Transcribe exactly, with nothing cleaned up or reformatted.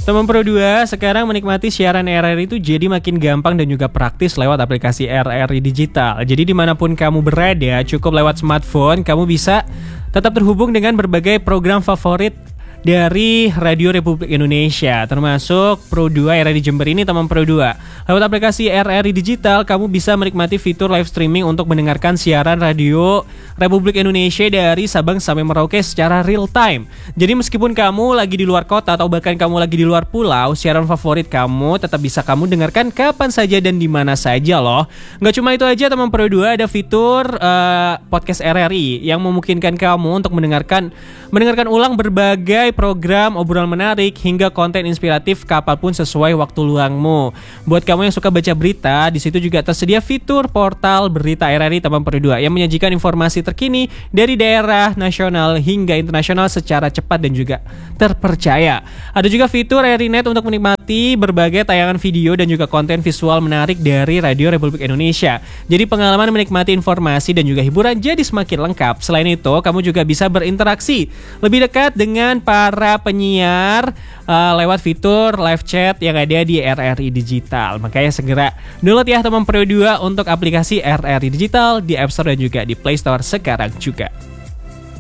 Teman Pro dua, sekarang menikmati siaran R R I itu jadi makin gampang dan juga praktis lewat aplikasi R R I Digital. Jadi dimanapun kamu berada, cukup lewat smartphone, kamu bisa tetap terhubung dengan berbagai program favorit dari Radio Republik Indonesia, termasuk Pro dua R R I Jember ini teman Pro dua. Lewat aplikasi R R I Digital, kamu bisa menikmati fitur live streaming untuk mendengarkan siaran Radio Republik Indonesia dari Sabang sampai Merauke secara real time. Jadi meskipun kamu lagi di luar kota atau bahkan kamu lagi di luar pulau, siaran favorit kamu tetap bisa kamu dengarkan kapan saja dan di mana saja loh. Nggak cuma itu aja teman Pro dua, ada fitur uh, podcast R R I yang memungkinkan kamu untuk mendengarkan mendengarkan ulang berbagai program obrolan menarik hingga konten inspiratif kapanpun sesuai waktu luangmu. Buat kamu yang suka baca berita, di situ juga tersedia fitur portal berita R R I teman Pro dua yang menyajikan informasi terkini dari daerah, nasional hingga internasional secara cepat dan juga terpercaya. Ada juga fitur R R I Net untuk menikmati berbagai tayangan video dan juga konten visual menarik dari Radio Republik Indonesia. Jadi pengalaman menikmati informasi dan juga hiburan jadi semakin lengkap. Selain itu, kamu juga bisa berinteraksi lebih dekat dengan para penyiar uh, lewat fitur live chat yang ada di R R I Digital. Makanya segera download ya teman Pro dua untuk aplikasi R R I Digital di App Store dan juga di Play Store sekarang juga.